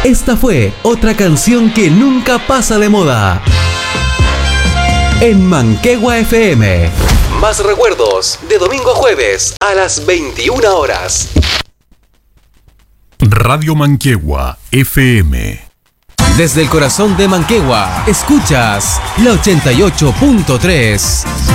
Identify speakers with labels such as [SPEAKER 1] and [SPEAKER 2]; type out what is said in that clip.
[SPEAKER 1] Esta fue otra canción que nunca pasa de moda. En Manquehue FM. Más recuerdos de domingo a jueves a las 21 horas.
[SPEAKER 2] Radio Manquehue FM.
[SPEAKER 1] Desde el corazón de Manquehue, escuchas la 88.3.